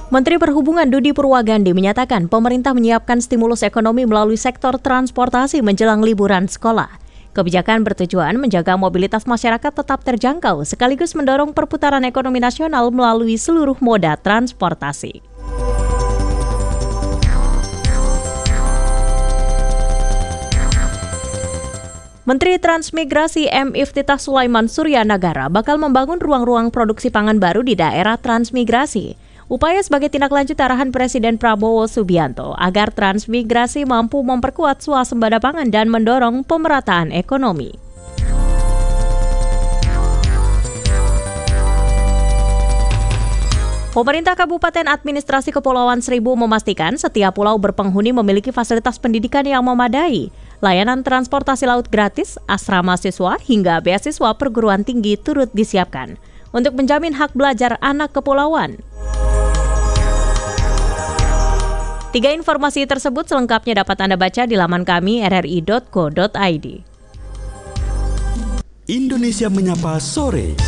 Menteri Perhubungan Dudi Purwagandi menyatakan pemerintah menyiapkan stimulus ekonomi melalui sektor transportasi menjelang liburan sekolah. Kebijakan bertujuan menjaga mobilitas masyarakat tetap terjangkau sekaligus mendorong perputaran ekonomi nasional melalui seluruh moda transportasi. Menteri Transmigrasi M. Iftitah Sulaiman Suryanagara bakal membangun ruang-ruang produksi pangan baru di daerah transmigrasi. Upaya sebagai tindak lanjut arahan Presiden Prabowo Subianto agar transmigrasi mampu memperkuat swasembada pangan dan mendorong pemerataan ekonomi. Pemerintah Kabupaten Administrasi Kepulauan Seribu memastikan setiap pulau berpenghuni memiliki fasilitas pendidikan yang memadai. Layanan transportasi laut gratis, asrama siswa, hingga beasiswa perguruan tinggi turut disiapkan untuk menjamin hak belajar anak kepulauan. 3 informasi tersebut selengkapnya dapat Anda baca di laman kami rri.co.id. Indonesia Menyapa Sore.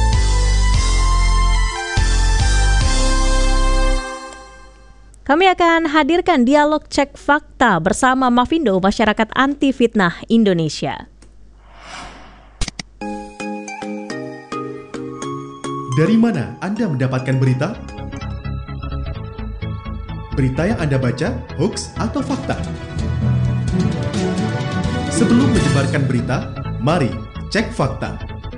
Kami akan hadirkan dialog cek fakta bersama Mafindo Masyarakat Anti Fitnah Indonesia. Dari mana Anda mendapatkan berita? Berita yang Anda baca, hoax atau fakta? Sebelum menyebarkan berita, mari cek fakta.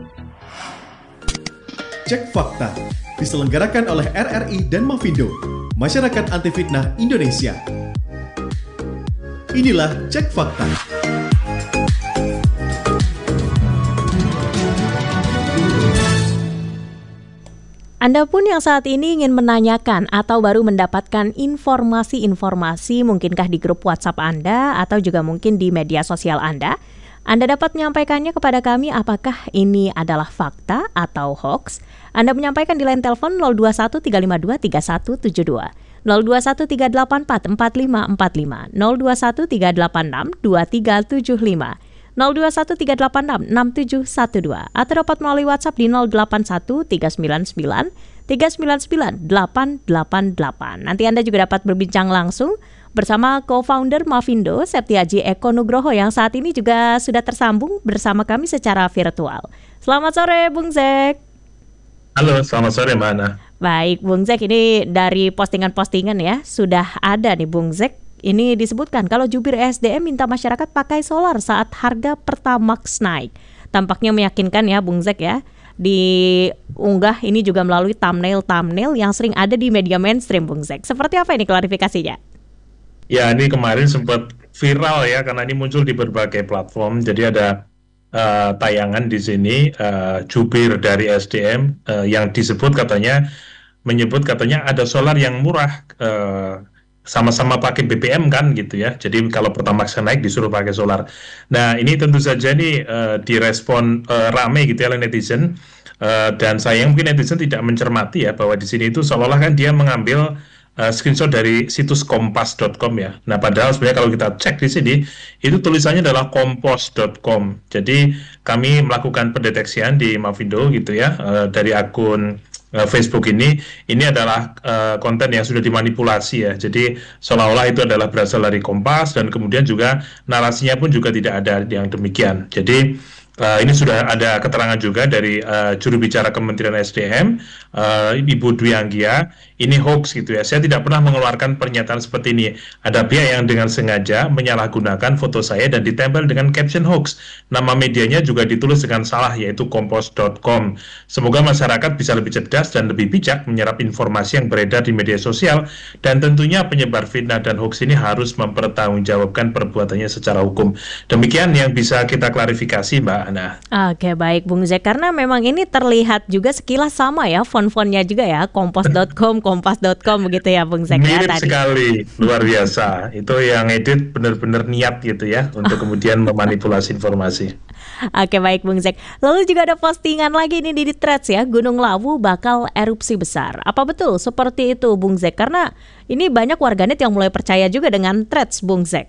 Cek fakta diselenggarakan oleh RRI dan Mafindo, Masyarakat Anti Fitnah Indonesia. Inilah Cek Fakta. Anda pun yang saat ini ingin menanyakan atau baru mendapatkan informasi-informasi mungkinkah di grup WhatsApp Anda atau juga mungkin di media sosial Anda dapat menyampaikannya kepada kami apakah ini adalah fakta atau hoax. Anda menyampaikan di line telepon 021 352 3172, 021 384 4545, 021 386 2375, 021 386 6712 atau dapat melalui WhatsApp di 081 399 399 888. Nanti Anda juga dapat berbincang langsung bersama co-founder Mafindo, Septiaji Eko Nugroho yang saat ini juga sudah tersambung bersama kami secara virtual. Selamat sore Bung Zek. Halo, selamat sore Mbak Ana. Baik Bung Zek, ini dari postingan-postingan ya, sudah ada nih Bung Zek. Ini disebutkan kalau jubir SDM minta masyarakat pakai solar saat harga Pertamax naik. Tampaknya meyakinkan ya Bung Zek ya. Diunggah ini juga melalui thumbnail yang sering ada di media mainstream Bung Zek. Seperti apa ini klarifikasinya? Ya, ini kemarin sempat viral ya karena ini muncul di berbagai platform. Jadi ada tayangan di sini jubir dari SDM yang menyebut katanya ada solar yang murah, sama-sama pakai BBM kan gitu ya. Jadi kalau Pertamax naik disuruh pakai solar. Nah ini tentu saja nih direspon rame gitu ya oleh netizen. Dan sayang mungkin netizen tidak mencermati ya bahwa di sini itu seolah-olah kan dia mengambil screenshot dari situs kompas.com ya. Nah, padahal sebenarnya kalau kita cek di sini, itu tulisannya adalah kompos.com. Jadi, kami melakukan pendeteksian di Mafindo gitu ya, dari akun Facebook ini adalah konten yang sudah dimanipulasi ya. Jadi, seolah-olah itu adalah berasal dari Kompas, dan kemudian juga narasinya pun juga tidak ada yang demikian. Jadi, ini sudah ada keterangan juga dari juru bicara Kementerian SDM, Ibu Dwi Anggia. Ini hoax gitu ya. Saya tidak pernah mengeluarkan pernyataan seperti ini. Ada pihak yang dengan sengaja menyalahgunakan foto saya dan ditempel dengan caption hoax. Nama medianya juga ditulis dengan salah, yaitu kompos.com. Semoga masyarakat bisa lebih cerdas dan lebih bijak menyerap informasi yang beredar di media sosial, dan tentunya penyebar fitnah dan hoax ini harus mempertanggungjawabkan perbuatannya secara hukum. Demikian yang bisa kita klarifikasi, Mbak Ana. Oke, baik Bung Zek, karena memang ini terlihat juga sekilas sama ya, font-fontnya juga ya, kompos.com, kompas.com begitu ya Bung Zek ya tadi. Mirip sekali, luar biasa. Itu yang edit benar-benar niat gitu ya, untuk kemudian memanipulasi informasi. Oke, baik Bung Zek. Lalu juga ada postingan lagi ini di Threads ya, Gunung Lawu bakal erupsi besar. Apa betul seperti itu Bung Zek? Karena ini banyak warganet yang mulai percaya juga dengan Threads Bung Zek.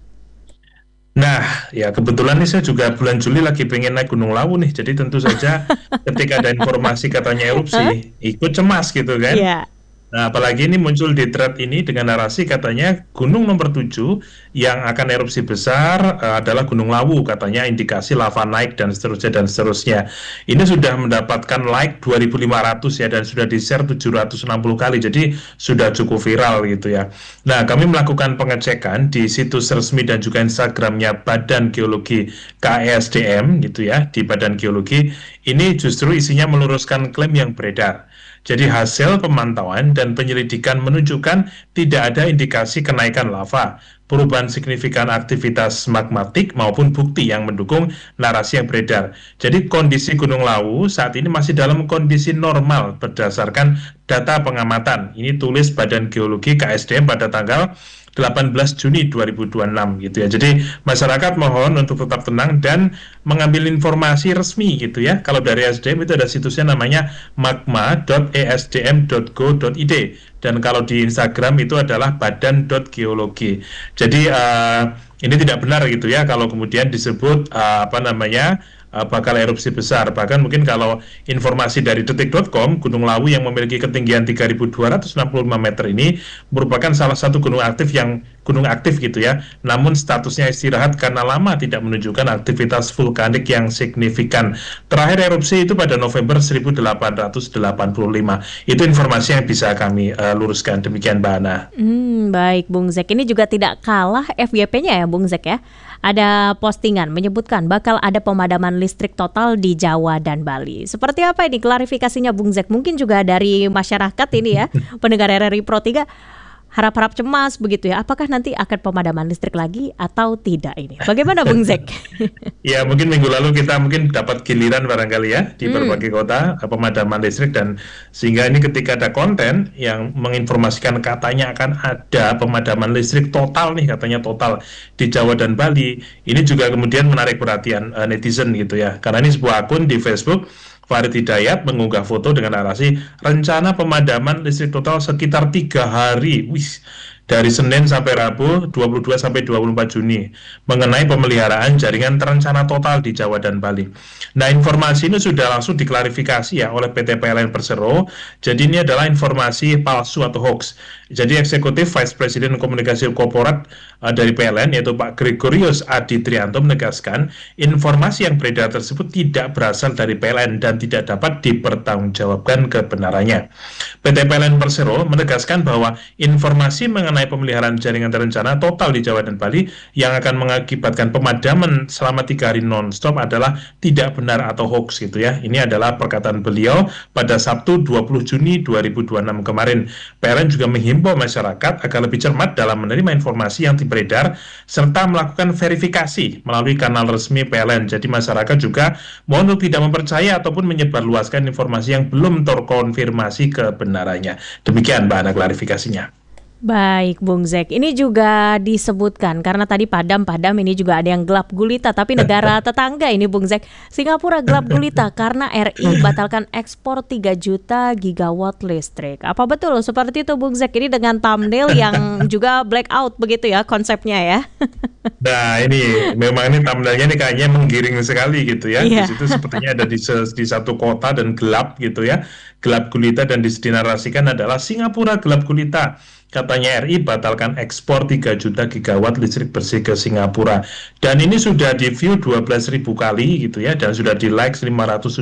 Nah, ya kebetulan nih saya juga bulan Juli lagi pengen naik Gunung Lawu nih. Jadi tentu saja ketika ada informasi katanya erupsi, ikut cemas gitu kan. Yeah. Nah, apalagi ini muncul di thread ini dengan narasi katanya gunung nomor 7 yang akan erupsi besar adalah Gunung Lawu, katanya indikasi lava naik dan seterusnya dan seterusnya. Ini sudah mendapatkan like 2.500 ya dan sudah di-share 760 kali. Jadi sudah cukup viral gitu ya. Nah, kami melakukan pengecekan di situs resmi dan juga Instagramnya Badan Geologi KESDM gitu ya, di Badan Geologi. Ini justru isinya meluruskan klaim yang beredar. Jadi hasil pemantauan dan penyelidikan menunjukkan tidak ada indikasi kenaikan lava, perubahan signifikan aktivitas magmatik maupun bukti yang mendukung narasi yang beredar. Jadi kondisi Gunung Lawu saat ini masih dalam kondisi normal berdasarkan data pengamatan. Ini tulis Badan Geologi KSDM pada tanggal 18 Juni 2026 gitu ya. Jadi masyarakat mohon untuk tetap tenang dan mengambil informasi resmi gitu ya. Kalau dari SDM itu ada situsnya namanya magma.esdm.go.id dan kalau di Instagram itu adalah badan.geologi. Jadi ini tidak benar gitu ya kalau kemudian disebut bakal erupsi besar. Bahkan mungkin kalau informasi dari detik.com, Gunung Lawu yang memiliki ketinggian 3.265 meter ini merupakan salah satu gunung aktif gitu ya. Namun statusnya istirahat karena lama tidak menunjukkan aktivitas vulkanik yang signifikan. Terakhir erupsi itu pada November 1885. Itu informasi yang bisa kami luruskan. Demikian Mbak Ana. Baik Bung Zek, ini juga tidak kalah FYP-nya ya Bung Zek ya. Ada postingan menyebutkan bakal ada pemadaman listrik total di Jawa dan Bali. Seperti apa ini klarifikasinya Bung Zek? Mungkin juga dari masyarakat ini ya, pendengar RRI Pro 3 harap-harap cemas begitu ya. Apakah nanti akan pemadaman listrik lagi atau tidak ini? Bagaimana Bung Zek? Ya mungkin minggu lalu kita mungkin dapat giliran barangkali ya di berbagai kota pemadaman listrik dan sehingga ini ketika ada konten yang menginformasikan katanya akan ada pemadaman listrik total nih katanya total di Jawa dan Bali, ini juga kemudian menarik perhatian netizen gitu ya. Karena ini sebuah akun di Facebook Farid Hidayat mengunggah foto dengan narasi rencana pemadaman listrik total sekitar 3 hari. Dari Senin sampai Rabu 22 sampai 24 Juni mengenai pemeliharaan jaringan terencana total di Jawa dan Bali. Nah, informasi ini sudah langsung diklarifikasi ya oleh PT PLN Persero. Jadi ini adalah informasi palsu atau hoax. Jadi Eksekutif Vice President Komunikasi Korporat dari PLN yaitu Pak Gregorius Adi Trianto menegaskan informasi yang beredar tersebut tidak berasal dari PLN dan tidak dapat dipertanggungjawabkan kebenarannya. PT PLN Persero menegaskan bahwa informasi mengenai pemeliharaan jaringan terencana total di Jawa dan Bali yang akan mengakibatkan pemadaman selama 3 hari non-stop adalah tidak benar atau hoax gitu ya. Ini adalah perkataan beliau pada Sabtu 20 Juni 2026 kemarin. PLN juga menghimbau masyarakat agar lebih cermat dalam menerima informasi yang beredar serta melakukan verifikasi melalui kanal resmi PLN. Jadi masyarakat juga mohon untuk tidak mempercaya ataupun menyebarluaskan informasi yang belum terkonfirmasi kebenarannya. Demikian Mbak Ana klarifikasinya. Baik Bung Zek, ini juga disebutkan karena tadi padam ini juga ada yang gelap gulita, tapi negara tetangga ini Bung Zek, Singapura gelap gulita karena RI batalkan ekspor 3 juta gigawatt listrik. Apa betul seperti itu Bung Zek? Ini dengan thumbnail yang juga blackout begitu ya konsepnya ya. Nah ini memang ini thumbnailnya ini kayaknya menggiring sekali gitu ya. Di situ sepertinya ada di satu kota dan gelap gitu ya, gelap gulita dan dinarasikan adalah Singapura gelap gulita. Katanya RI batalkan ekspor 3 juta gigawatt listrik bersih ke Singapura. Dan ini sudah di-view 12.000 kali gitu ya, dan sudah di-like 571.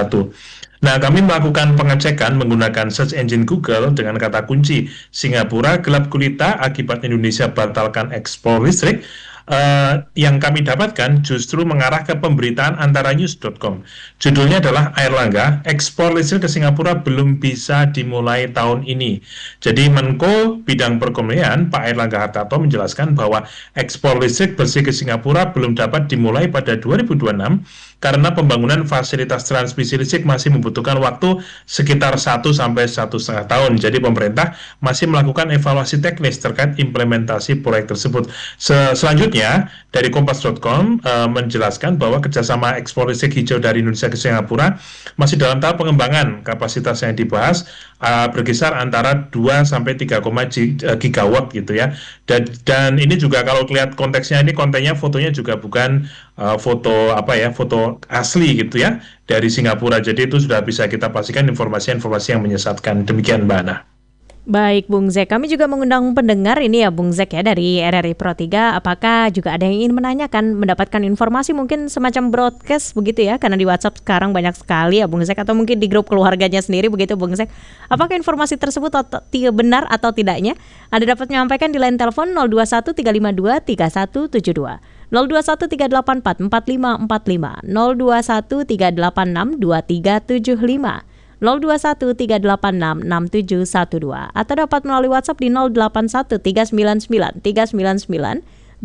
Nah, kami melakukan pengecekan menggunakan search engine Google dengan kata kunci Singapura gelap gulita akibat Indonesia batalkan ekspor listrik. Yang kami dapatkan justru mengarah ke pemberitaan antaranews.com. Judulnya adalah Airlangga, ekspor listrik ke Singapura belum bisa dimulai tahun ini. Jadi Menko Bidang Perekonomian Pak Airlangga Hartarto menjelaskan bahwa ekspor listrik bersih ke Singapura belum dapat dimulai pada 2026 karena pembangunan fasilitas transmisi listrik masih membutuhkan waktu sekitar 1 sampai 1,5 tahun. Jadi pemerintah masih melakukan evaluasi teknis terkait implementasi proyek tersebut. Selanjutnya, dari Kompas.com menjelaskan bahwa kerjasama ekspor listrik hijau dari Indonesia ke Singapura masih dalam tahap pengembangan. Kapasitas yang dibahas berkisar antara 2 sampai 3 gigawatt gitu ya. Dan ini juga kalau lihat konteksnya ini kontennya fotonya juga bukan foto asli gitu ya dari Singapura. Jadi itu sudah bisa kita pastikan informasi yang menyesatkan. Demikian Mbak Ana. Baik Bung Zek, kami juga mengundang pendengar ini ya Bung Zek ya dari RRI Pro 3. Apakah juga ada yang ingin menanyakan, mendapatkan informasi mungkin semacam broadcast begitu ya? Karena di WhatsApp sekarang banyak sekali ya Bung Zek, atau mungkin di grup keluarganya sendiri begitu Bung Zek. Apakah informasi tersebut benar atau tidaknya? Anda dapat menyampaikan di line telepon 021 352 3172. 021 384 4545, 021 386 2375, 021 386 6712, atau dapat melalui WhatsApp di 081 399 399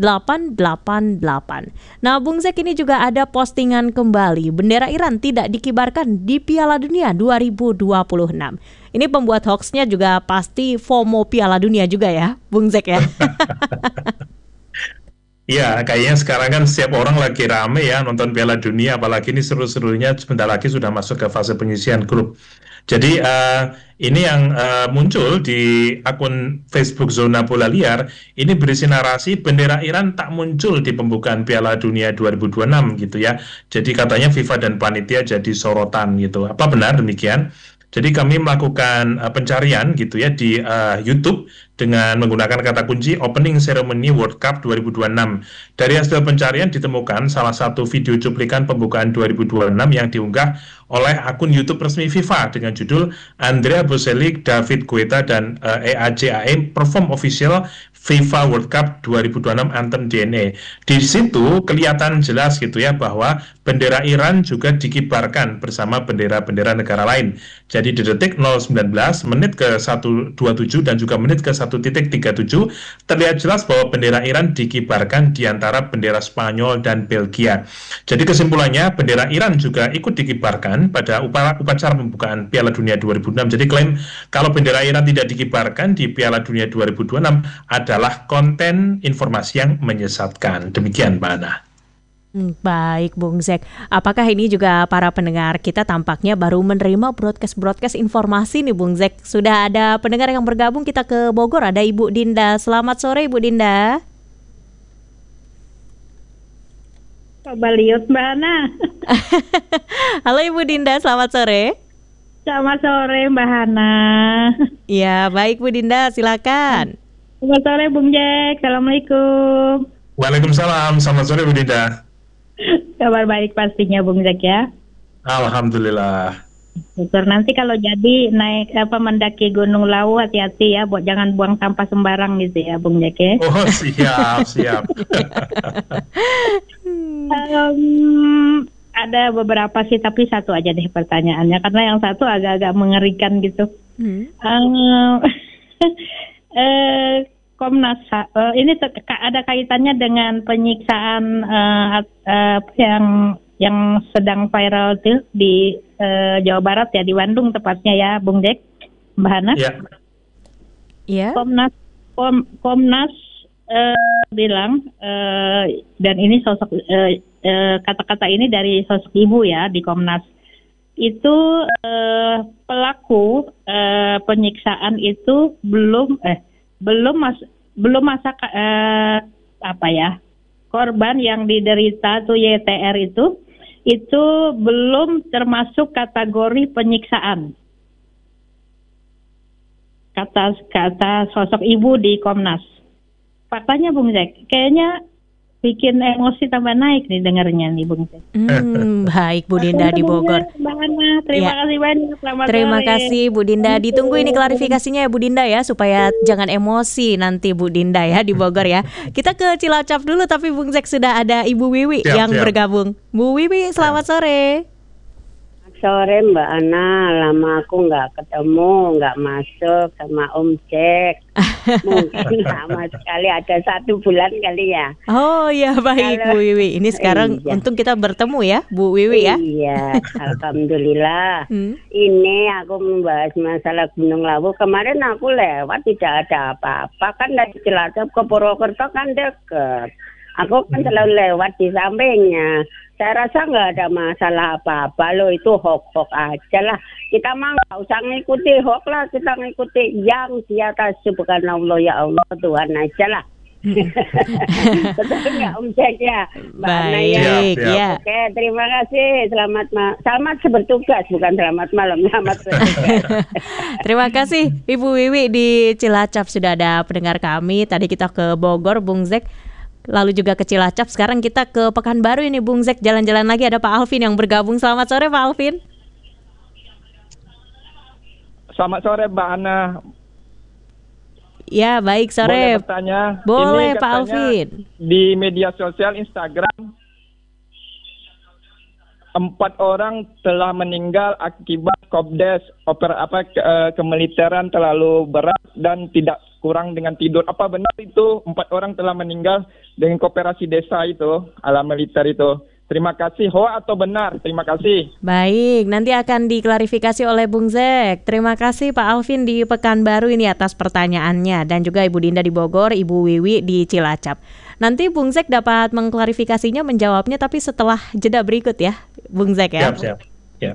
888. Nah, Bung Zek, ini juga ada postingan kembali bendera Iran tidak dikibarkan di Piala Dunia 2026. Ini pembuat hoaxnya juga pasti FOMO Piala Dunia juga ya, Bung Zek ya. Ya, kayaknya sekarang kan setiap orang lagi rame ya nonton Piala Dunia, apalagi ini seru-serunya sebentar lagi sudah masuk ke fase penyisian grup. Jadi ini yang muncul di akun Facebook Zona Bola Liar, ini berisi narasi bendera Iran tak muncul di pembukaan Piala Dunia 2026 gitu ya. Jadi katanya FIFA dan panitia jadi sorotan gitu. Apa benar demikian? Jadi kami melakukan pencarian gitu ya di YouTube dengan menggunakan kata kunci Opening Ceremony World Cup 2026. Dari hasil pencarian ditemukan salah satu video cuplikan pembukaan 2026 yang diunggah oleh akun YouTube resmi FIFA dengan judul Andrea Bocelli, David Guetta, dan EAJAE Perform Official FIFA World Cup 2026 Anthem DNA. Di situ kelihatan jelas gitu ya bahwa bendera Iran juga dikibarkan bersama bendera-bendera negara lain. Jadi di detik 019, menit ke 127 dan juga menit ke 1.37 terlihat jelas bahwa bendera Iran dikibarkan di antara bendera Spanyol dan Belgia. Jadi kesimpulannya bendera Iran juga ikut dikibarkan pada upacara pembukaan Piala Dunia 2026. Jadi klaim kalau bendera Iran tidak dikibarkan di Piala Dunia 2026 adalah konten informasi yang menyesatkan. Demikian Mbak Ana. Baik Bung Zek, apakah ini juga para pendengar kita tampaknya baru menerima broadcast informasi nih Bung Zek? Sudah ada pendengar yang bergabung, kita ke Bogor, ada Ibu Dinda. Selamat sore Ibu Dinda. Coba lihat Mbak Ana. Halo Ibu Dinda, selamat sore. Selamat sore Mbak Hana. Ya baik Bu Dinda, silakan. Selamat sore Bung Jack, Assalamualaikum. Waalaikumsalam, selamat sore Bu Dinda. Kabar baik pastinya Bung Jack ya. Alhamdulillah. Syukur, nanti kalau jadi naik mendaki Gunung Lawu hati-hati ya, jangan buang sampah sembarang gitu ya Bung Jack ya. Oh siap. Ada beberapa sih, tapi satu aja deh pertanyaannya, karena yang satu agak-agak mengerikan gitu. Komnas ini ada kaitannya dengan penyiksaan yang sedang viral tuh di Jawa Barat ya, di Bandung tepatnya ya Bung Jack, Mbak Hana. Iya. Komnas bilang dan ini sosok kata-kata ini dari sosok ibu ya di Komnas itu, pelaku penyiksaan itu belum masa korban yang diderita tuh YTR itu belum termasuk kategori penyiksaan, kata sosok ibu di Komnas. Faktanya Bung Jack, kayaknya bikin emosi tambah naik nih dengarnya nih Bung Jack. Baik Bu Dinda di Bogor. Terima kasih banyak. Terima kasih Bu Dinda. Ditunggu ini klarifikasinya ya Bu Dinda ya, supaya jangan emosi nanti Bu Dinda ya di Bogor ya. Kita ke Cilacap dulu, tapi Bung Jack sudah ada Ibu Wiwi yang bergabung. Bu Wiwi, selamat sore. Sore Mbak Ana, lama aku nggak ketemu, nggak masuk sama Om Jack. Mungkin lama sekali, ada 1 bulan kali ya. Oh ya baik Bu Wiwi. Ini sekarang untung kita bertemu ya Bu Wiwi ya. Iya, alhamdulillah. Ini aku membahas masalah Gunung Lawu. Kemarin aku lewat tidak ada apa-apa, kan dari Cilacap ke Purwokerto kan deket. Aku kan selalu lewat di sampingnya. Saya rasa nggak ada masalah apa-apa loh, itu hoax aja lah. Kita mah nggak usah ngikuti hoax lah, kita ngikuti yang di atas. Subhanallah ya Allah, Tuhan aja lah. Betul nggak Om Jack ya, Mbak Ana ya? Baik, Siap. ya. Oke, terima kasih. Selamat bertugas, bukan selamat malam. Selamat bertugas. Terima kasih Ibu Wiwi di Cilacap. Sudah ada pendengar kami. Tadi kita ke Bogor, Bung Zek, lalu juga ke Cilacap. Sekarang kita ke Pekanbaru ini, Bung Zek. Jalan-jalan lagi, ada Pak Alvin yang bergabung. Selamat sore Pak Alvin. Selamat sore Mbak Ana. Ya, baik, Boleh sore. bertanya? Boleh, Ini Pak katanya Alvin. Di media sosial Instagram 4 orang telah meninggal akibat Kopdes kemiliteran terlalu berat dan tidak kurang dengan tidur. Apa benar itu 4 orang telah meninggal dengan kooperasi desa itu ala militer itu? Terima kasih. Hoa atau benar? Terima kasih. Baik, nanti akan diklarifikasi oleh Bung Zek. Terima kasih Pak Alvin di Pekanbaru ini atas pertanyaannya, dan juga Ibu Dinda di Bogor, Ibu Wiwi di Cilacap. Nanti Bung Zek dapat mengklarifikasinya, menjawabnya, tapi setelah jeda berikut ya, Bung Zek ya. Siap. Ya.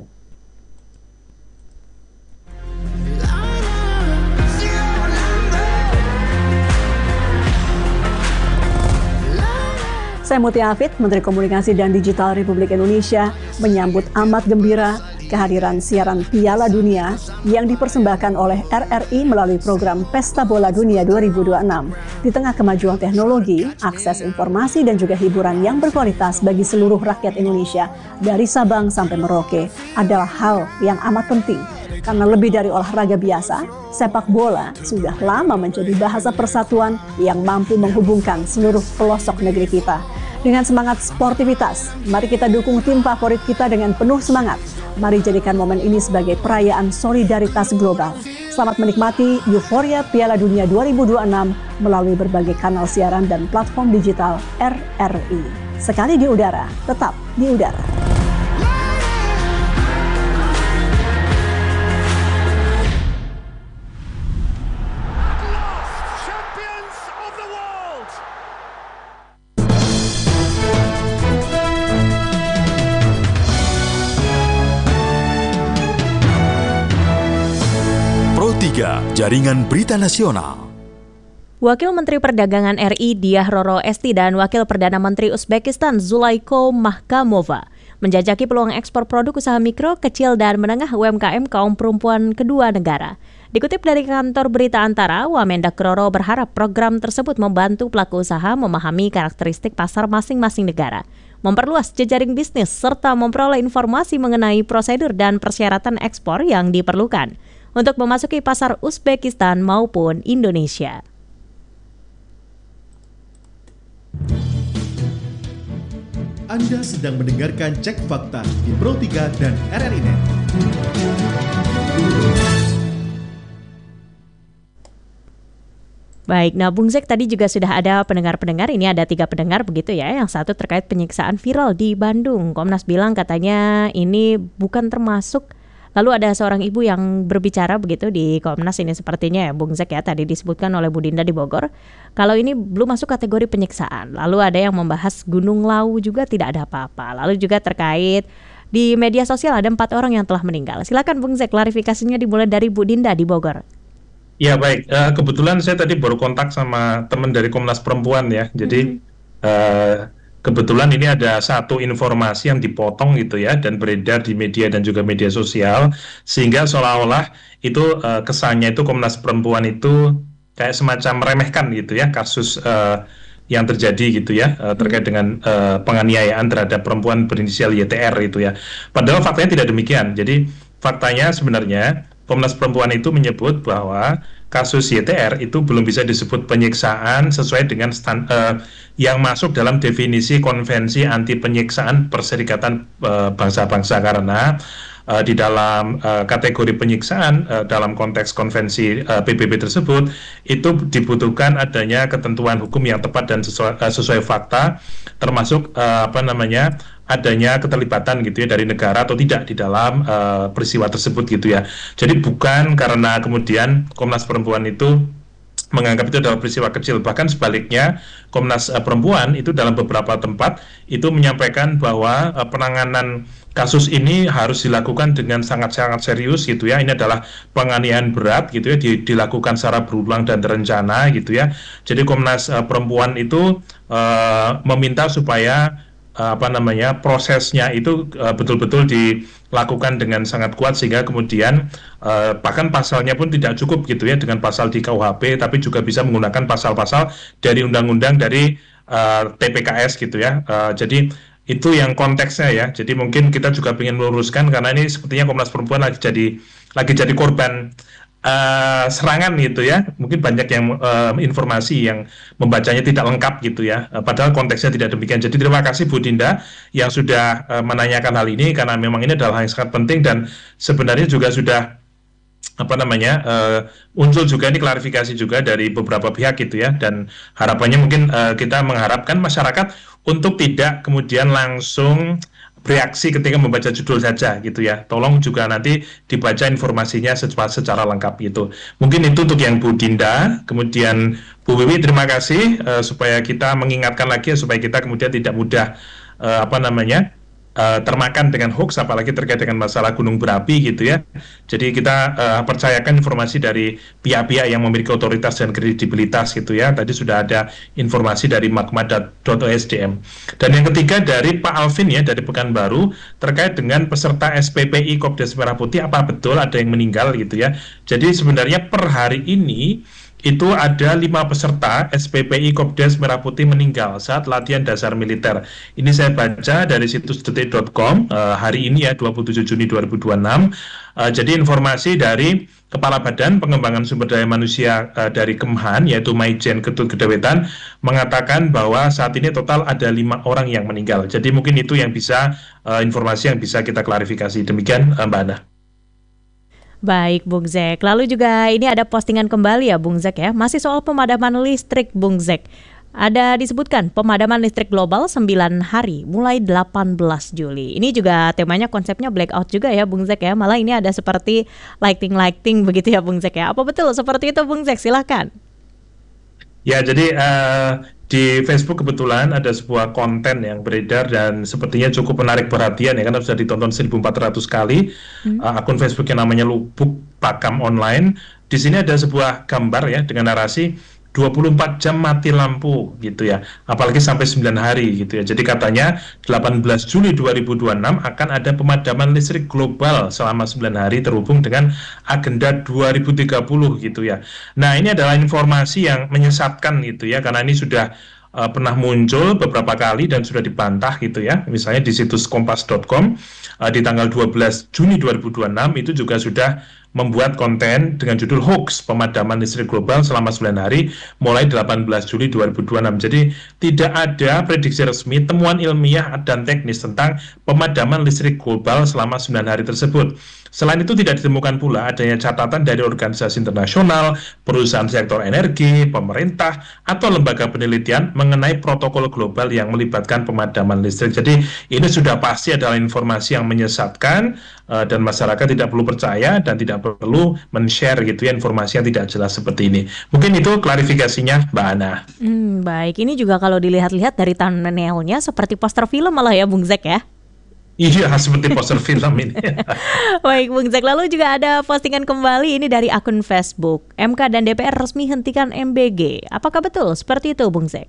Saya Mutia Hafid, Menteri Komunikasi dan Digital Republik Indonesia, menyambut amat gembira kehadiran siaran Piala Dunia yang dipersembahkan oleh RRI melalui program Pesta Bola Dunia 2026. Di tengah kemajuan teknologi, akses informasi dan juga hiburan yang berkualitas bagi seluruh rakyat Indonesia dari Sabang sampai Merauke adalah hal yang amat penting. Karena lebih dari olahraga biasa, sepak bola sudah lama menjadi bahasa persatuan yang mampu menghubungkan seluruh pelosok negeri kita. Dengan semangat sportivitas, mari kita dukung tim favorit kita dengan penuh semangat. Mari jadikan momen ini sebagai perayaan solidaritas global. Selamat menikmati euforia Piala Dunia 2026 melalui berbagai kanal siaran dan platform digital RRI. Sekali di udara, tetap di udara. Pro 3, Jaringan Berita Nasional. Wakil Menteri Perdagangan RI Diah Roro Esti dan Wakil Perdana Menteri Uzbekistan Zulaiko Mahkamova menjajaki peluang ekspor produk usaha mikro, kecil, dan menengah UMKM kaum perempuan kedua negara. Dikutip dari kantor berita Antara, Wamendak Roro berharap program tersebut membantu pelaku usaha memahami karakteristik pasar masing-masing negara, memperluas jejaring bisnis, serta memperoleh informasi mengenai prosedur dan persyaratan ekspor yang diperlukan untuk memasuki pasar Uzbekistan maupun Indonesia. Anda sedang mendengarkan Cek Fakta di Pro 3 dan RRI Net. Baik, nah Bung Zek tadi juga sudah ada pendengar-pendengar, ini ada 3 pendengar begitu ya. Yang satu terkait penyiksaan viral di Bandung. Komnas bilang katanya ini bukan termasuk. Lalu ada seorang ibu yang berbicara begitu di Komnas ini sepertinya ya Bung Zek ya, tadi disebutkan oleh Bu Dinda di Bogor. Kalau ini belum masuk kategori penyiksaan. Lalu ada yang membahas Gunung Lawu juga tidak ada apa-apa. Lalu juga terkait di media sosial ada 4 orang yang telah meninggal. Silakan Bung Zek, klarifikasinya dimulai dari Bu Dinda di Bogor. Ya baik, kebetulan saya tadi baru kontak sama teman dari Komnas Perempuan ya, jadi kebetulan ini ada satu informasi yang dipotong gitu ya, dan beredar di media dan juga media sosial, sehingga seolah-olah itu kesannya itu Komnas Perempuan itu kayak semacam meremehkan gitu ya, kasus yang terjadi gitu ya, terkait dengan penganiayaan terhadap perempuan berinisial YTR itu ya, padahal faktanya tidak demikian. Jadi faktanya sebenarnya Komnas Perempuan itu menyebut bahwa kasus YTR itu belum bisa disebut penyiksaan sesuai dengan yang masuk dalam definisi Konvensi Anti Penyiksaan Perserikatan Bangsa-Bangsa, karena di dalam kategori penyiksaan dalam konteks konvensi PBB tersebut itu dibutuhkan adanya ketentuan hukum yang tepat dan sesuai fakta, termasuk adanya keterlibatan gitu ya dari negara atau tidak di dalam peristiwa tersebut gitu ya. Jadi bukan karena kemudian Komnas Perempuan itu menganggap itu adalah peristiwa kecil, bahkan sebaliknya Komnas Perempuan itu dalam beberapa tempat itu menyampaikan bahwa penanganan kasus ini harus dilakukan dengan sangat-sangat serius gitu ya. Ini adalah penganiayaan berat gitu ya, dilakukan secara berulang dan terencana gitu ya. Jadi Komnas Perempuan itu meminta supaya prosesnya itu betul-betul dilakukan dengan sangat kuat, sehingga kemudian bahkan pasalnya pun tidak cukup gitu ya dengan pasal di KUHP, tapi juga bisa menggunakan pasal-pasal dari undang-undang dari TPKS gitu ya. Jadi itu yang konteksnya ya. Jadi mungkin kita juga ingin meluruskan, karena ini sepertinya Komnas Perempuan lagi jadi korban serangan gitu ya. Mungkin banyak yang informasi yang membacanya tidak lengkap gitu ya. Padahal konteksnya tidak demikian. Jadi terima kasih Bu Dinda yang sudah menanyakan hal ini, karena memang ini adalah hal yang sangat penting, dan sebenarnya juga sudah muncul juga ini klarifikasi juga dari beberapa pihak gitu ya. Dan harapannya mungkin kita mengharapkan masyarakat untuk tidak kemudian langsung bereaksi ketika membaca judul saja gitu ya. Tolong juga nanti dibaca informasinya secara lengkap gitu. Mungkin itu untuk yang Bu Dinda. Kemudian Bu Wiwi, terima kasih supaya kita mengingatkan lagi ya, supaya kita kemudian tidak mudah termakan dengan hoax, apalagi terkait dengan masalah gunung berapi gitu ya. Jadi kita percayakan informasi dari pihak-pihak yang memiliki otoritas dan kredibilitas gitu ya. Tadi sudah ada informasi dari magma.osdm. Dan yang ketiga dari Pak Alvin ya, dari Pekanbaru, terkait dengan peserta SPPI Kopdes Merah Putih, apa betul ada yang meninggal gitu ya. Jadi sebenarnya per hari ini itu ada 5 peserta SPPI Kopdes Merah Putih meninggal saat latihan dasar militer. Ini saya baca dari situs detik.com hari ini ya, 27 Juni 2026. Jadi informasi dari Kepala Badan Pengembangan Sumber Daya Manusia dari Kemhan, yaitu Maijen Ketut Gedawetan, mengatakan bahwa saat ini total ada 5 orang yang meninggal. Jadi mungkin itu yang bisa informasi yang bisa kita klarifikasi. Demikian Mbak Ana. Baik, Bung Zek. Lalu juga ini ada postingan kembali ya, Bung Zek ya. Masih soal pemadaman listrik, Bung Zek. Ada disebutkan pemadaman listrik global 9 hari mulai 18 Juli. Ini juga temanya konsepnya blackout juga ya, Bung Zek ya. Malah ini ada seperti lighting begitu ya, Bung Zek ya. Apa betul seperti itu, Bung Zek? Silahkan. Ya, jadi di Facebook kebetulan ada sebuah konten yang beredar dan sepertinya cukup menarik perhatian ya, karena sudah ditonton 1.400 kali. Akun Facebook yang namanya Lubuk Pakam Online. Di sini ada sebuah gambar ya dengan narasi 24 jam mati lampu gitu ya, apalagi sampai 9 hari gitu ya. Jadi katanya 18 Juli 2026 akan ada pemadaman listrik global selama 9 hari terhubung dengan agenda 2030 gitu ya. Nah, ini adalah informasi yang menyesatkan gitu ya, karena ini sudah pernah muncul beberapa kali dan sudah dibantah gitu ya. Misalnya di situs kompas.com di tanggal 12 Juni 2026 itu juga sudah membuat konten dengan judul hoax pemadaman listrik global selama 9 hari mulai 18 Juli 2026. Jadi tidak ada prediksi resmi, temuan ilmiah dan teknis tentang pemadaman listrik global selama 9 hari tersebut. Selain itu tidak ditemukan pula adanya catatan dari organisasi internasional, perusahaan sektor energi, pemerintah, atau lembaga penelitian mengenai protokol global yang melibatkan pemadaman listrik. Jadi ini sudah pasti adalah informasi yang menyesatkan dan masyarakat tidak perlu percaya dan tidak perlu men-share gitu ya informasi yang tidak jelas seperti ini. Mungkin itu klarifikasinya Mbak Ana. Baik, ini juga kalau dilihat-lihat dari thumbnail-nya seperti poster film malah ya, Bung Zek ya. Iya, seperti poster film ini. Baik, Bung Zek. Lalu juga ada postingan kembali ini dari akun Facebook. MK dan DPR resmi hentikan MBG. Apakah betul seperti itu, Bung Zek?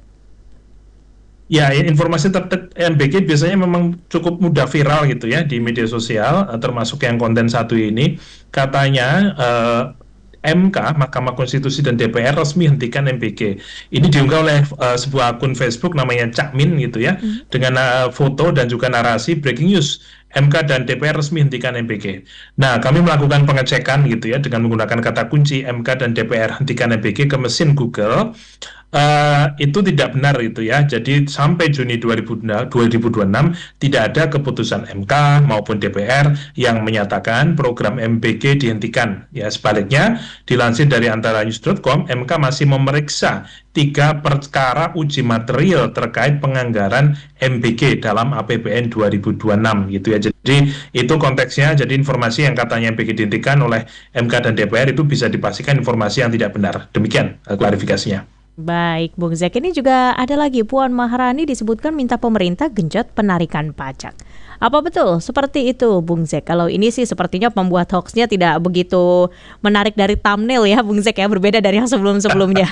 Ya, informasi terkait MBG biasanya memang cukup mudah viral gitu ya di media sosial, termasuk yang konten satu ini. Katanya MK, Mahkamah Konstitusi dan DPR resmi hentikan MBG. Ini diunggah oleh sebuah akun Facebook namanya Cakmin gitu ya, dengan foto dan juga narasi breaking news. MK dan DPR resmi hentikan MBG. Nah, kami melakukan pengecekan gitu ya dengan menggunakan kata kunci MK dan DPR hentikan MBG ke mesin Google. Itu tidak benar gitu ya. Jadi sampai Juni 2026 tidak ada keputusan MK maupun DPR yang menyatakan program MBG dihentikan. Ya, sebaliknya dilansir dari antaranews.com, MK masih memeriksa 3 perkara uji material terkait penganggaran MBG dalam APBN 2026 gitu ya. Jadi itu konteksnya. Jadi informasi yang katanya MBG dihentikan oleh MK dan DPR itu bisa dipastikan informasi yang tidak benar. Demikian klarifikasinya. Baik, Bung Zek, ini juga ada lagi Puan Maharani disebutkan minta pemerintah genjot penarikan pajak. Apa betul seperti itu, Bung Zek? Kalau ini sih sepertinya pembuat hoaxnya tidak begitu menarik dari thumbnail ya, Bung Zek ya, berbeda dari yang sebelum-sebelumnya.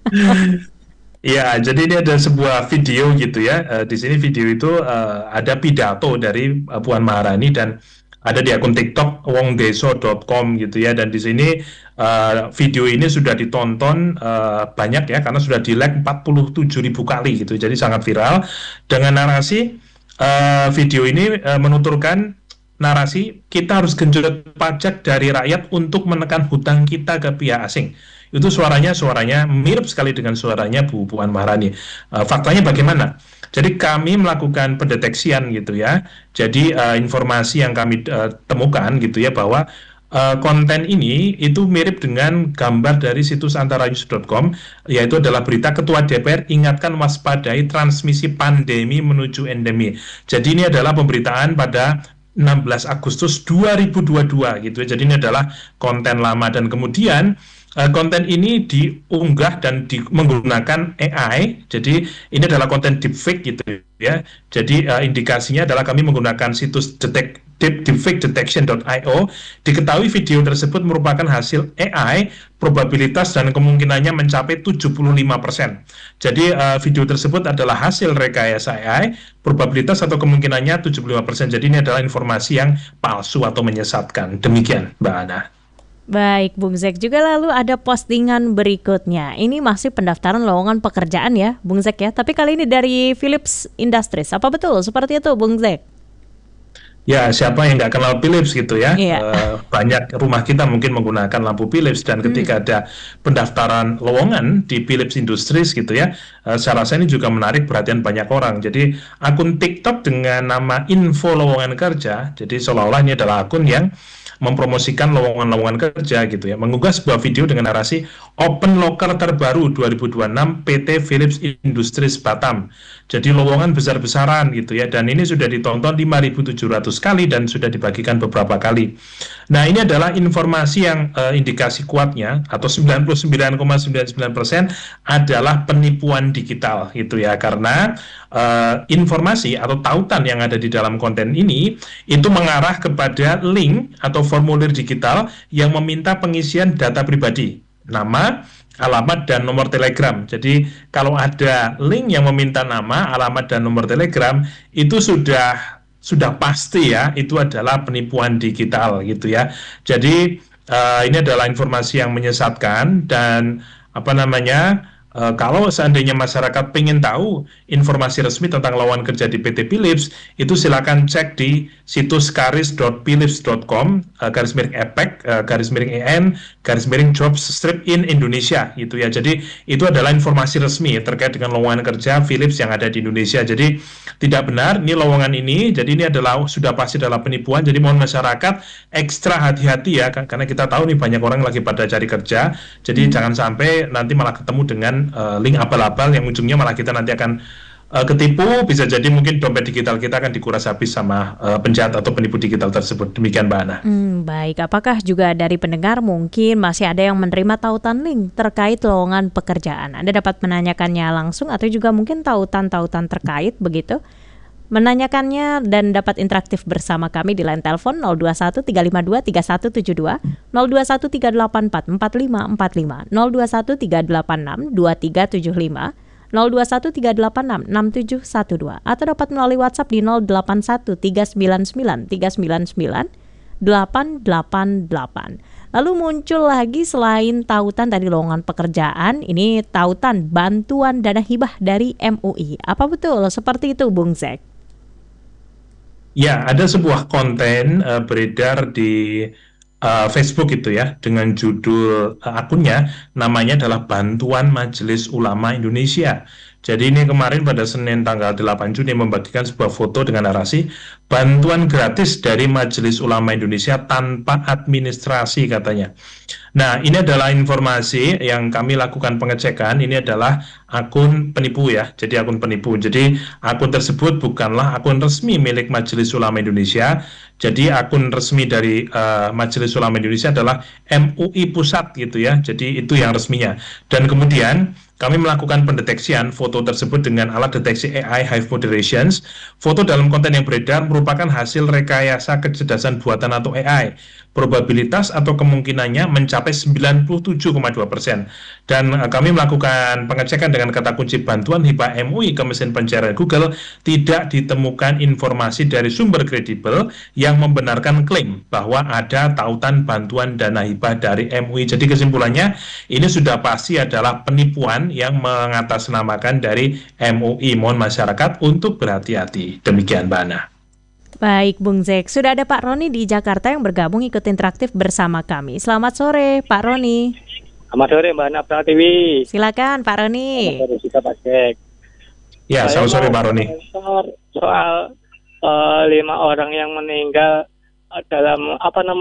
Ya, jadi ini ada sebuah video gitu ya. Di sini video itu ada pidato dari Puan Maharani dan ada di akun TikTok wongdeso.com gitu ya. Dan di sini video ini sudah ditonton banyak ya, karena sudah di-like 47.000 kali gitu. Jadi sangat viral dengan narasi video ini menuturkan narasi kita harus genjot pajak dari rakyat untuk menekan hutang kita ke pihak asing. Itu suaranya mirip sekali dengan suaranya Bu Puan Maharani. Faktanya bagaimana? Jadi kami melakukan pendeteksian gitu ya. Jadi informasi yang kami temukan gitu ya, bahwa konten ini itu mirip dengan gambar dari situs antaranews.com, yaitu adalah berita Ketua DPR ingatkan waspadai transmisi pandemi menuju endemi. Jadi ini adalah pemberitaan pada 16 Agustus 2022 gitu ya. Jadi ini adalah konten lama, dan kemudian konten ini diunggah dan menggunakan AI. Jadi ini adalah konten deepfake gitu ya. Jadi indikasinya adalah kami menggunakan situs deepfakedetection.io. Diketahui video tersebut merupakan hasil AI, probabilitas dan kemungkinannya mencapai 75%. Jadi video tersebut adalah hasil rekayasa AI, probabilitas atau kemungkinannya 75%. Jadi ini adalah informasi yang palsu atau menyesatkan. Demikian, Mbak Ana. Baik, Bung Zek. Juga lalu ada postingan berikutnya. Ini masih pendaftaran lowongan pekerjaan ya, Bung Zek ya. Tapi kali ini dari Philips Industries. Apa betul seperti itu, Bung Zek? Ya, siapa yang nggak kenal Philips gitu ya? Iya. Banyak rumah kita mungkin menggunakan lampu Philips, dan ketika ada pendaftaran lowongan di Philips Industries gitu ya, saya rasa ini juga menarik perhatian banyak orang. Jadi akun TikTok dengan nama info lowongan kerja, jadi seolah-olah ini adalah akun yang mempromosikan lowongan-lowongan kerja gitu ya, mengunggah sebuah video dengan narasi Open Locker terbaru 2026 PT Philips Industries Batam. Jadi lowongan besar-besaran gitu ya, dan ini sudah ditonton 5.700 kali dan sudah dibagikan beberapa kali. Nah, ini adalah informasi yang indikasi kuatnya atau 99,99% adalah penipuan digital gitu ya, karena informasi atau tautan yang ada di dalam konten ini itu mengarah kepada link atau formulir digital yang meminta pengisian data pribadi, nama, alamat, dan nomor telegram. Jadi kalau ada link yang meminta nama, alamat, dan nomor telegram, itu sudah pasti ya, itu adalah penipuan digital gitu ya. Jadi ini adalah informasi yang menyesatkan, dan kalau seandainya masyarakat pengen tahu informasi resmi tentang lowongan kerja di PT Philips, itu silakan cek di situs karis.philips.com /EN/jobs/in Indonesia gitu ya. Jadi itu adalah informasi resmi terkait dengan lowongan kerja Philips yang ada di Indonesia. Jadi tidak benar ini lowongan ini. Jadi ini adalah sudah pasti adalah penipuan. Jadi mohon masyarakat ekstra hati-hati ya, karena kita tahu nih banyak orang lagi pada cari kerja. Jadi jangan sampai nanti malah ketemu dengan link abal-abal yang ujungnya malah kita nanti akan ketipu. Bisa jadi mungkin dompet digital kita akan dikuras habis sama penjahat atau penipu digital tersebut. Demikian, Mbak Ana. Baik, apakah juga dari pendengar mungkin masih ada yang menerima tautan link terkait lowongan pekerjaan? Anda dapat menanyakannya langsung atau juga mungkin tautan-tautan terkait begitu? Menanyakannya dan dapat interaktif bersama kami di line telepon 021 352 3172, 021 384 4545, 021 386 2375, 021 386 6712, atau dapat melalui WhatsApp di 081 399 399 888. Lalu muncul lagi selain tautan tadi lowongan pekerjaan, ini tautan bantuan dana hibah dari MUI. Apa betul seperti itu, Bung Zek? Ya, ada sebuah konten beredar di Facebook itu ya, dengan judul akunnya namanya adalah Bantuan Majelis Ulama Indonesia. Jadi ini kemarin pada Senin tanggal 8 Juni membagikan sebuah foto dengan narasi bantuan gratis dari Majelis Ulama Indonesia tanpa administrasi katanya. Nah, ini adalah informasi yang kami lakukan pengecekan. Ini adalah akun penipu ya, jadi akun penipu. Jadi akun tersebut bukanlah akun resmi milik Majelis Ulama Indonesia. Jadi akun resmi dari Majelis Ulama Indonesia adalah MUI Pusat gitu ya. Jadi itu yang resminya. Dan kemudian kami melakukan pendeteksian foto tersebut dengan alat deteksi AI Hive Moderations. Foto dalam konten yang beredar merupakan hasil rekayasa kecerdasan buatan atau AI. Probabilitas atau kemungkinannya mencapai 97,2%. Dan kami melakukan pengecekan dengan kata kunci bantuan hibah MUI ke mesin pencarian Google, tidak ditemukan informasi dari sumber kredibel yang membenarkan klaim bahwa ada tautan bantuan dana hibah dari MUI. Jadi kesimpulannya, ini sudah pasti adalah penipuan yang mengatasnamakan dari MUI. Mohon masyarakat untuk berhati-hati. Demikian, Mbak Ana. Baik, Bung Zek. Sudah ada Pak Roni di Jakarta yang bergabung ikut interaktif bersama kami. Selamat sore, Pak Roni. Selamat sore, Mbak Ana Pratiwi. Silakan, Pak Roni. Selamat sore, Pak Zek. Ya, selamat sore, Pak Roni. Soal 5 orang yang meninggal dalam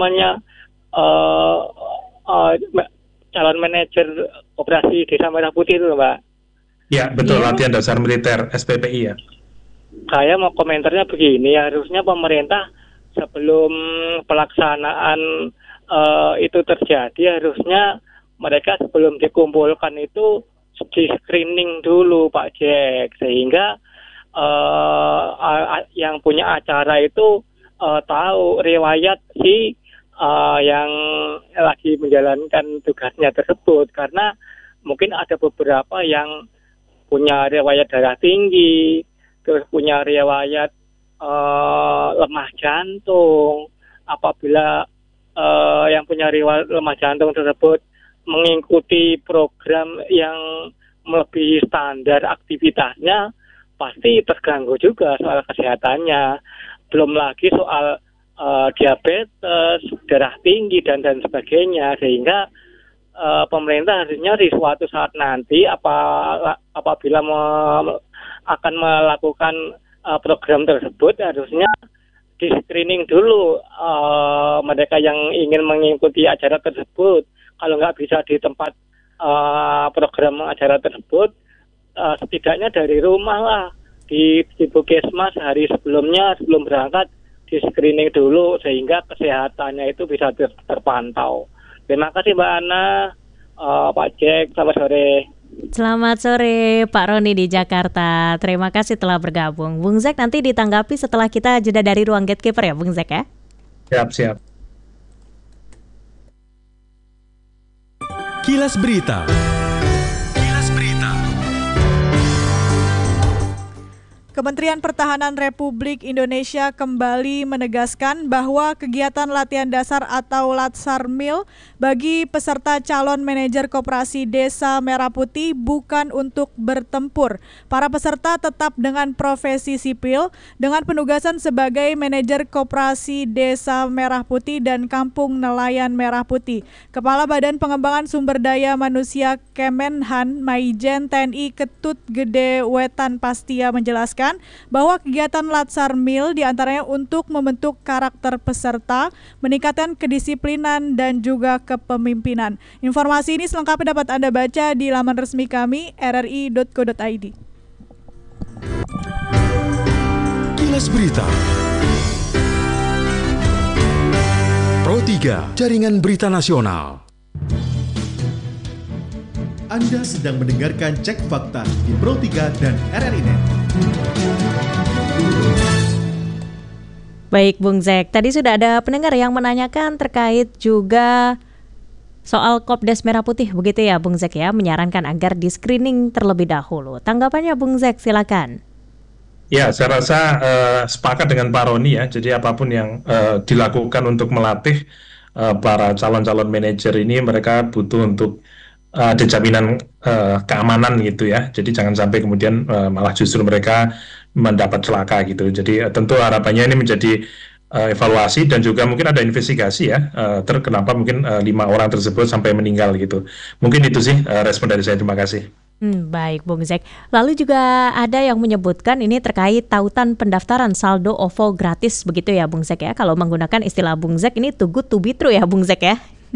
calon manajer operasi Desa Merah Putih itu, Mbak. Ya, betul. Latihan dasar militer SPPI ya. Saya mau komentarnya begini, harusnya pemerintah sebelum pelaksanaan itu terjadi, harusnya mereka sebelum dikumpulkan itu di screening dulu, Pak Jack, sehingga yang punya acara itu tahu riwayat si yang lagi menjalankan tugasnya tersebut, karena mungkin ada beberapa yang punya riwayat darah tinggi, terus punya riwayat lemah jantung. Apabila yang punya riwayat lemah jantung tersebut mengikuti program yang melebihi standar aktivitasnya, pasti terganggu juga soal kesehatannya. Belum lagi soal diabetes, darah tinggi, dan sebagainya. Sehingga pemerintah harusnya di suatu saat nanti apabila akan melakukan program tersebut, harusnya di screening dulu mereka yang ingin mengikuti acara tersebut. Kalau nggak bisa di tempat program acara tersebut, setidaknya dari rumah lah, di Puskesmas hari sebelumnya, sebelum berangkat, di screening dulu sehingga kesehatannya itu bisa terpantau. Terima kasih, Mbak Ana, Pak Jack, selamat sore. Selamat sore, Pak Roni di Jakarta. Terima kasih telah bergabung. Bung Zek nanti ditanggapi setelah kita jeda dari ruang gatekeeper ya, Bung Zek ya? Siap. Kilas Berita. Kementerian Pertahanan Republik Indonesia kembali menegaskan bahwa kegiatan latihan dasar atau Latsarmil bagi peserta calon manajer Koperasi Desa Merah Putih bukan untuk bertempur. Para peserta tetap dengan profesi sipil dengan penugasan sebagai manajer Koperasi Desa Merah Putih dan Kampung Nelayan Merah Putih. Kepala Badan Pengembangan Sumber Daya Manusia Kemenhan, Maijen TNI Ketut Gede Wetan Pastia menjelaskan bahwa kegiatan Latsarmil diantaranya untuk membentuk karakter peserta, meningkatkan kedisiplinan dan juga kepemimpinan. Informasi ini selengkapnya dapat Anda baca di laman resmi kami rri.co.id. Kilas Berita. Pro 3, Jaringan Berita Nasional. Anda sedang mendengarkan Cek Fakta di Pro 3 dan RRI Net. Baik, Bung Zek. Tadi sudah ada pendengar yang menanyakan terkait juga soal Kopdes Merah Putih, begitu ya, Bung Zek ya, menyarankan agar di screening terlebih dahulu. Tanggapannya, Bung Zek, silakan. Ya, saya rasa sepakat dengan Pak Roni ya. Jadi apapun yang dilakukan untuk melatih para calon-calon manajer ini, mereka butuh untuk ada jaminan keamanan gitu ya. Jadi jangan sampai kemudian malah justru mereka mendapat celaka gitu. Jadi tentu harapannya ini menjadi evaluasi dan juga mungkin ada investigasi ya. Kenapa mungkin 5 orang tersebut sampai meninggal gitu. Mungkin itu sih respon dari saya. Terima kasih. Baik, Bung Zek. Lalu juga ada yang menyebutkan ini terkait tautan pendaftaran saldo OVO gratis begitu ya, Bung Zek ya. Kalau menggunakan istilah Bung Zek ini too good to be true ya, Bung Zek ya.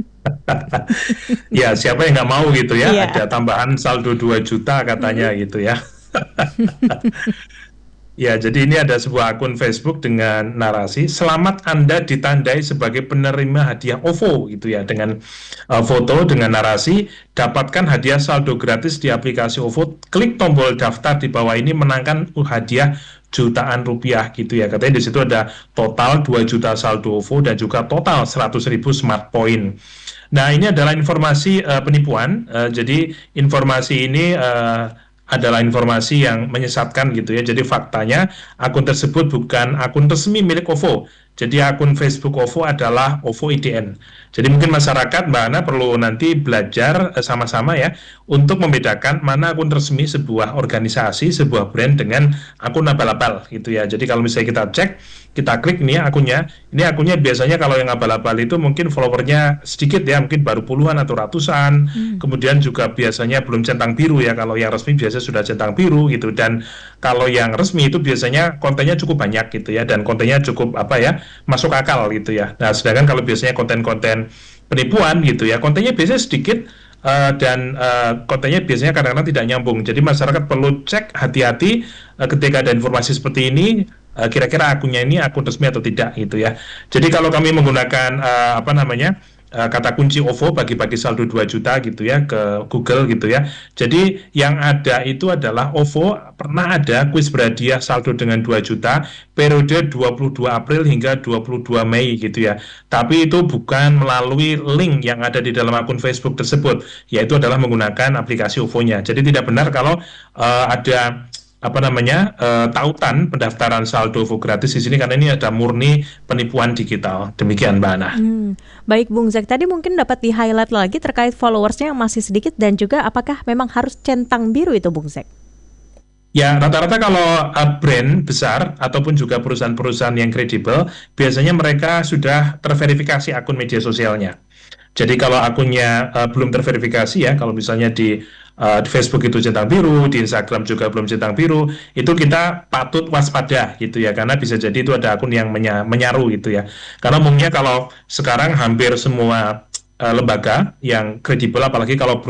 Ya, siapa yang nggak mau gitu ya, Iya. ada tambahan saldo 2 juta katanya gitu ya. Ya, jadi ini ada sebuah akun Facebook dengan narasi, selamat Anda ditandai sebagai penerima hadiah OVO gitu ya, dengan foto dengan narasi, dapatkan hadiah saldo gratis di aplikasi OVO, klik tombol daftar di bawah ini menangkan hadiah jutaan rupiah gitu ya. Katanya di situ ada total 2 juta saldo OVO dan juga total 100.000 smart point. Nah, ini adalah informasi penipuan. Jadi informasi ini adalah informasi yang menyesatkan gitu ya. Jadi faktanya akun tersebut bukan akun resmi milik OVO. Jadi akun Facebook OVO adalah OVO IDN. Jadi mungkin masyarakat Mbak Ana perlu nanti belajar sama-sama ya untuk membedakan mana akun resmi sebuah organisasi, sebuah brand dengan akun abal-abal gitu ya. Jadi kalau misalnya kita cek, kita klik nih akunnya, ini akunnya biasanya kalau yang abal-abal itu mungkin followernya sedikit ya, mungkin baru puluhan atau ratusan, kemudian juga biasanya belum centang biru ya, kalau yang resmi biasanya sudah centang biru gitu, dan kalau yang resmi itu biasanya kontennya cukup banyak gitu ya, dan kontennya cukup masuk akal gitu ya. Nah, sedangkan kalau biasanya konten-konten penipuan gitu ya, kontennya biasanya sedikit, dan kontennya biasanya kadang-kadang tidak nyambung. Jadi masyarakat perlu cek hati-hati ketika ada informasi seperti ini, kira-kira akunnya ini akun resmi atau tidak gitu ya. Jadi kalau kami menggunakan kata kunci OVO bagi-bagi saldo 2 juta gitu ya ke Google gitu ya. Jadi yang ada itu adalah OVO pernah ada kuis berhadiah saldo dengan 2 juta periode 22 April hingga 22 Mei gitu ya. Tapi itu bukan melalui link yang ada di dalam akun Facebook tersebut, yaitu adalah menggunakan aplikasi OVO-nya. Jadi tidak benar kalau ada tautan pendaftaran saldo OVO gratis di sini, karena ini ada murni penipuan digital. Demikian Mbak Ana. Baik Bung Zack, tadi mungkin dapat di-highlight lagi terkait followersnya yang masih sedikit dan juga apakah memang harus centang biru itu Bung Zack? Ya, rata-rata kalau brand besar ataupun juga perusahaan-perusahaan yang kredibel, biasanya mereka sudah terverifikasi akun media sosialnya. Jadi kalau akunnya belum terverifikasi ya, kalau misalnya di Facebook itu centang biru, di Instagram juga belum centang biru, itu kita patut waspada gitu ya, karena bisa jadi itu ada akun yang menyaru gitu ya. Karena umumnya kalau sekarang hampir semua lembaga yang kredibel, apalagi kalau